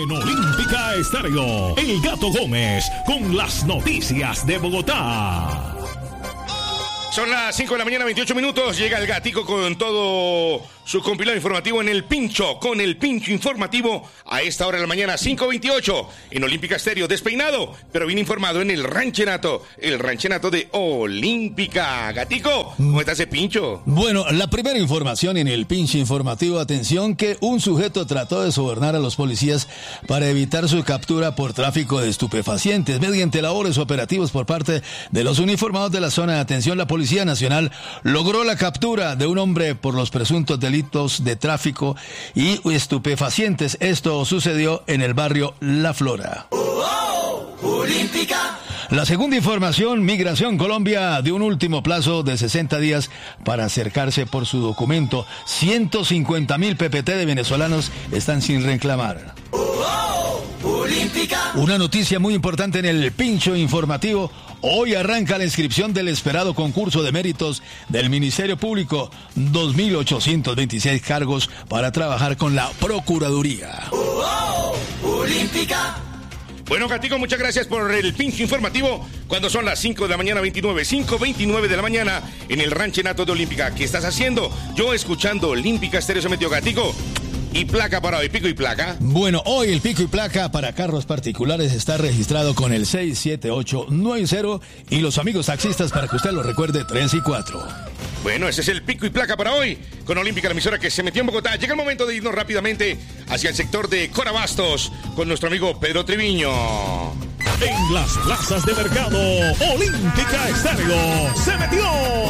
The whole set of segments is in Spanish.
En Olímpica Estéreo, El Gato Gómez con las noticias de Bogotá. Son las 5 de la mañana, 28 minutos. Llega el Gatico con todo su compilado informativo en El Pincho, con El Pincho informativo a esta hora de la mañana, 5:28, en Olímpica Estéreo, despeinado, pero bien informado en el ranchenato de Olímpica. Gatico, ¿cómo está ese Pincho? Bueno, la primera información en El Pincho informativo, atención, que un sujeto trató de sobornar a los policías para evitar su captura por tráfico de estupefacientes. Mediante labores operativos por parte de los uniformados de la zona de atención, la Policía Nacional logró la captura de un hombre por los presuntos delitos de tráfico y estupefacientes. Esto sucedió en el barrio La Flora. Olímpica. La segunda información, Migración Colombia dio un último plazo de 60 días para acercarse por su documento. 150.000 PPT de venezolanos están sin reclamar. Olímpica. Una noticia muy importante en el Pincho informativo. Hoy arranca la inscripción del esperado concurso de méritos del Ministerio Público. 2.826 cargos para trabajar con la Procuraduría. Olímpica. Bueno, Gatico, muchas gracias por el Pincho informativo. Cuando son las 5 de la mañana, 5:29 de la mañana, en el ranchenato de Olímpica. ¿Qué estás haciendo? Yo escuchando Olímpica Estéreo se metió, Gatico. ¿Y placa para hoy? ¿Pico y placa? Bueno, hoy el pico y placa para carros particulares está registrado con el 67890 y los amigos taxistas, para que usted lo recuerde, 3 y 4. Bueno, ese es el pico y placa para hoy con Olímpica, la emisora que se metió en Bogotá. Llega el momento de irnos rápidamente hacia el sector de Corabastos con nuestro amigo Pedro Triviño. En las plazas de mercado, Olímpica Estéreo se metió.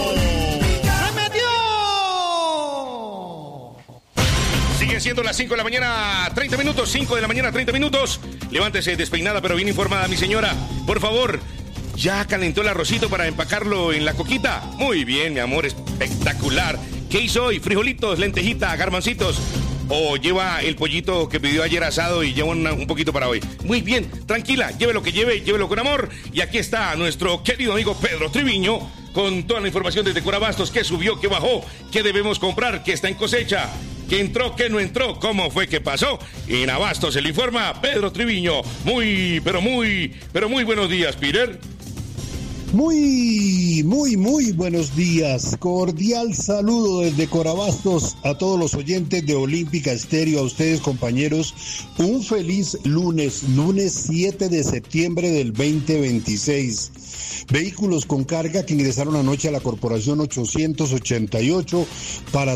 Sigue siendo las 5 de la mañana, 30 minutos, 5 de la mañana, 30 minutos. Levántese despeinada pero bien informada, mi señora. Por favor, ¿ya calentó el arrocito para empacarlo en la coquita? Muy bien, mi amor, espectacular. ¿Qué hizo hoy? Frijolitos, lentejita, garbancitos. ¿O lleva el pollito que pidió ayer asado y lleva un poquito para hoy? Muy bien, tranquila, lleve lo que lleve, llévelo con amor. Y aquí está nuestro querido amigo Pedro Triviño con toda la información desde Corabastos. ¿Qué subió, qué bajó, qué debemos comprar, qué está en cosecha? ¿Qué entró, qué no entró? ¿Cómo fue que pasó? En Abastos se le informa Pedro Triviño. Muy buenos días, Peter. Muy buenos días. Cordial saludo desde Corabastos a todos los oyentes de Olímpica Estéreo, a ustedes, compañeros. Un feliz lunes 7 de septiembre del 2026. Vehículos con carga que ingresaron anoche a la corporación 888 para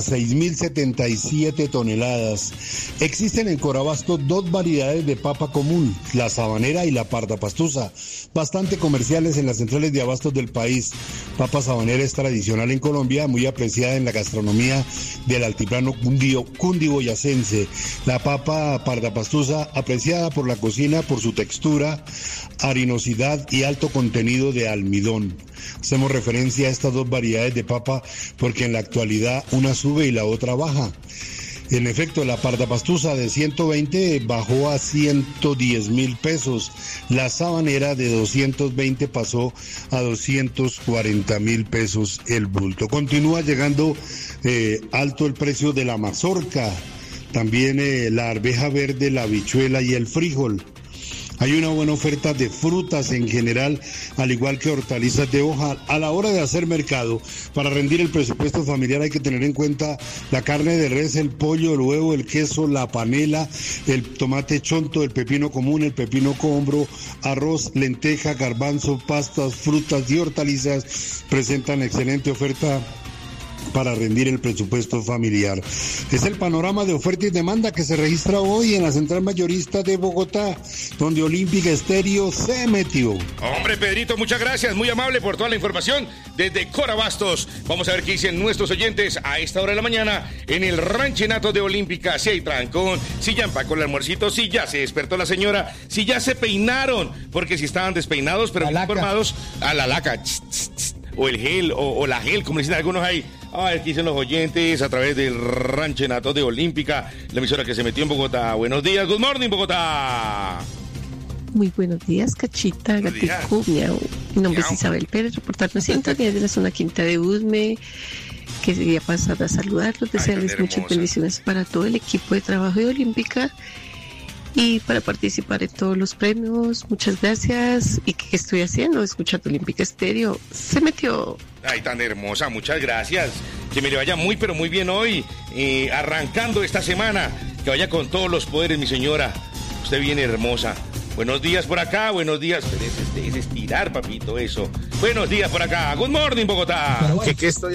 6.077 toneladas. Existen en Corabastos dos variedades de papa común, la sabanera y la parda pastusa, bastante comerciales en las centrales de abastos del país. Papa sabanera es tradicional en Colombia, muy apreciada en la gastronomía del altiplano cundiboyacense. La papa parda pastusa, apreciada por la cocina por su textura, harinosidad y alto contenido de almidón. Hacemos referencia a estas dos variedades de papa porque en la actualidad una sube y la otra baja. En efecto, la parda pastusa de 120 bajó a 110.000 pesos. La sabanera de 220 pasó a 240.000 pesos el bulto. Continúa llegando alto el precio de la mazorca, también la arveja verde, la habichuela y el frijol. Hay una buena oferta de frutas en general, al igual que hortalizas de hoja. A la hora de hacer mercado, para rendir el presupuesto familiar hay que tener en cuenta la carne de res, el pollo, el huevo, el queso, la panela, el tomate chonto, el pepino común, el pepino combro, arroz, lenteja, garbanzo, pastas, frutas y hortalizas presentan excelente oferta para rendir el presupuesto familiar. Es el panorama de oferta y demanda que se registra hoy en la Central Mayorista de Bogotá, donde Olímpica Estéreo se metió. Hombre, Pedrito, muchas gracias, muy amable por toda la información desde Corabastos. Vamos a ver qué dicen nuestros oyentes a esta hora de la mañana en el ranchenato de Olímpica. Si hay trancón, si ya empacó el almuercito, si ya se despertó la señora, si ya se peinaron, porque si estaban despeinados pero bien informados, a la laca, o el gel, o la gel, como dicen algunos ahí. A ver qué dicen los oyentes a través del ranchenato de Olímpica, la emisora que se metió en Bogotá. Buenos días, good morning, Bogotá. Muy buenos días, Cachita, Gatico, miau. Mi nombre es Isabel Pérez, reportando sintonía de la zona Quinta de Usme. Quería pasar a saludarlos, desearles muchas bendiciones para todo el equipo de trabajo de Olímpica y para participar en todos los premios. Muchas gracias. ¿Y qué estoy haciendo? Escuchando Olímpica Estéreo. Se metió. Ay, tan hermosa, muchas gracias. Que me le vaya muy, pero muy bien hoy, arrancando esta semana. Que vaya con todos los poderes, mi señora. Usted viene hermosa. Buenos días por acá, buenos días. Es estirar, papito, eso. Buenos días por acá. Good morning, Bogotá. ¿Qué estoy